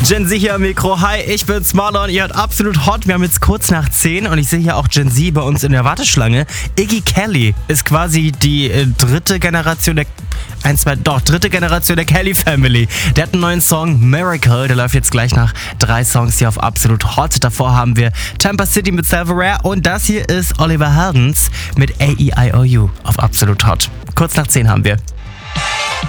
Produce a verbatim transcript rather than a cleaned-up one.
Gen Z hier am Mikro. Hi, ich bin's Marlon. Ihr hört absolut hot. Wir haben jetzt kurz nach zehn und ich sehe hier auch Gen Z bei uns in der Warteschlange. Iggy Kelly ist quasi die äh, dritte Generation der... Ein, zwei, doch, dritte Generation der Kelly Family. Der hat einen neuen Song, Miracle. Der läuft jetzt gleich nach drei Songs hier auf absolut hot. Davor haben wir Tampa City mit Silverware und das hier ist Oliver Heldens mit A E I O U auf absolut hot. Kurz nach zehn haben wir.